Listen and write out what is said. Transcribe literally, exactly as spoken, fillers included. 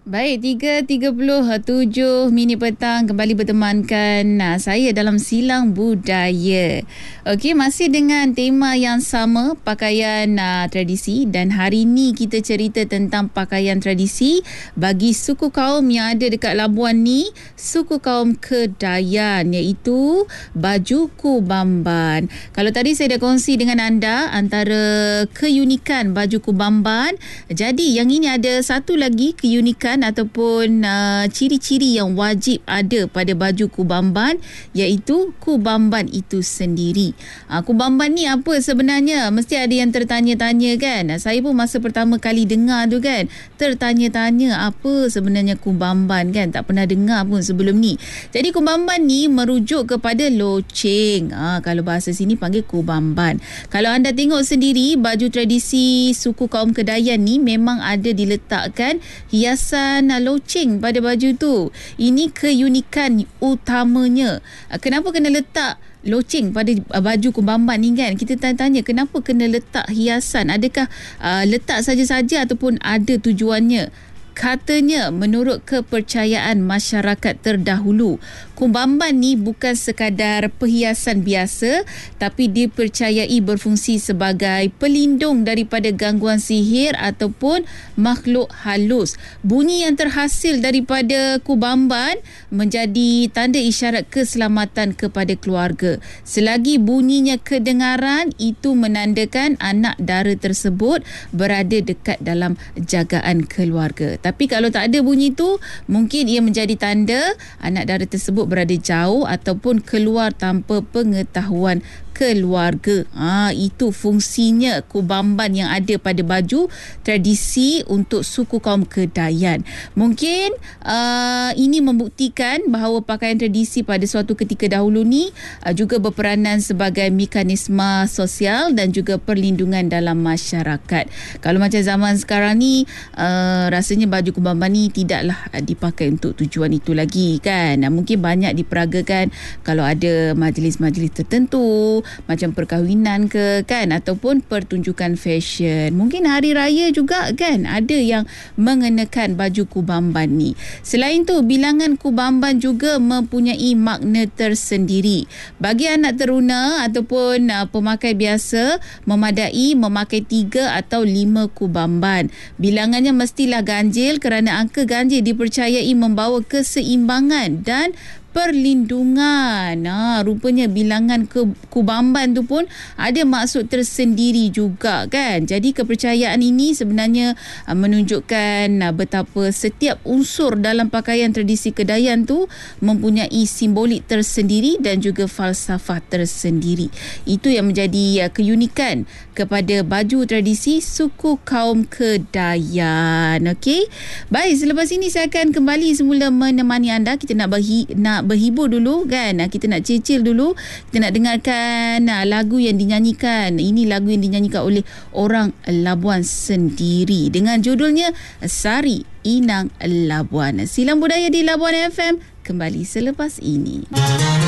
Baik, tiga tiga puluh tujuh minit petang kembali bertemankan nah, saya dalam Silang Budaya. Okey, masih dengan tema yang sama, pakaian uh, tradisi, dan hari ini kita cerita tentang pakaian tradisi bagi suku kaum yang ada dekat Labuan ni, suku kaum Kedayan, iaitu baju Kubamban. Kalau tadi saya dah kongsi dengan anda antara keunikan baju Kubamban, jadi yang ini ada satu lagi keunikan ataupun uh, ciri-ciri yang wajib ada pada baju Kubamban, iaitu Kubamban itu sendiri. Uh, Kubamban ni apa sebenarnya? Mesti ada yang tertanya-tanya kan? Uh, saya pun masa pertama kali dengar tu kan, tertanya-tanya apa sebenarnya Kubamban kan? Tak pernah dengar pun sebelum ni. Jadi Kubamban ni merujuk kepada loceng. Uh, kalau bahasa sini panggil Kubamban. Kalau anda tengok sendiri, baju tradisi suku kaum Kedayan ni memang ada diletakkan hiasan loceng pada baju tu. Ini keunikan utamanya. Kenapa kena letak loceng pada baju Kubamban ni kan? Kita tanya-tanya kenapa kena letak hiasan? Adakah uh, letak saja-saja ataupun ada tujuannya? Katanya menurut kepercayaan masyarakat terdahulu, Kubamban ni bukan sekadar perhiasan biasa, tapi dipercayai berfungsi sebagai pelindung daripada gangguan sihir ataupun makhluk halus. Bunyi yang terhasil daripada Kubamban menjadi tanda isyarat keselamatan kepada keluarga. Selagi bunyinya kedengaran, itu menandakan anak dara tersebut berada dekat dalam jagaan keluarga. Tapi kalau tak ada bunyi tu, mungkin ia menjadi tanda anak dara tersebut berada jauh ataupun keluar tanpa pengetahuan keluarga. Ha, itu fungsinya Kubamban yang ada pada baju tradisi untuk suku kaum Kedayan. Mungkin uh, ini membuktikan bahawa pakaian tradisi pada suatu ketika dahulu ni uh, juga berperanan sebagai mekanisme sosial dan juga perlindungan dalam masyarakat. Kalau macam zaman sekarang ni, uh, rasanya baju Kubamban ni tidaklah uh, dipakai untuk tujuan itu lagi kan. Uh, mungkin banyak diperagakan kalau ada majlis-majlis tertentu, macam perkahwinan ke kan, ataupun pertunjukan fashion. Mungkin hari raya juga kan, ada yang mengenakan baju Kubamban ni. Selain tu, bilangan Kubamban juga mempunyai makna tersendiri. Bagi anak teruna ataupun uh, pemakai biasa, memadai memakai tiga atau lima Kubamban. Bilangannya mestilah ganjil kerana angka ganjil dipercayai membawa keseimbangan dan perlindungan. Ha, rupanya bilangan ke Kubamban tu pun ada maksud tersendiri juga kan. Jadi kepercayaan ini sebenarnya uh, menunjukkan uh, betapa setiap unsur dalam pakaian tradisi Kedayan tu mempunyai simbolik tersendiri dan juga falsafah tersendiri. Itu yang menjadi uh, keunikan kepada baju tradisi suku kaum Kedayan. Okey. Baik, selepas ini saya akan kembali semula menemani anda. Kita nak berhi- nak berhibur dulu kan, kita nak cicil dulu, kita nak dengarkan nah, lagu yang dinyanyikan. Ini lagu yang dinyanyikan oleh orang Labuan sendiri dengan judulnya Sari Inang Labuan. Silang Budaya di Labuan F M kembali selepas ini.